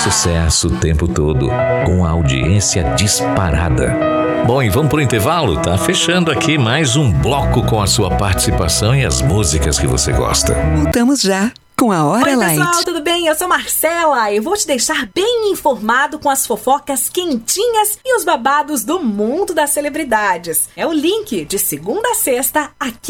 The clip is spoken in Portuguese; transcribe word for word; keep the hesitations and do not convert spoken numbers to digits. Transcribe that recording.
sucesso o tempo todo, com a audiência disparada. Bom, e vamos pro intervalo? Tá fechando aqui mais um bloco com a sua participação e as músicas que você gosta. Voltamos já com a Hora Oi, Light. pessoal, tudo bem? Eu sou Marcela. Eu vou te deixar bem informado com as fofocas quentinhas e os babados do mundo das celebridades. É o link de segunda a sexta aqui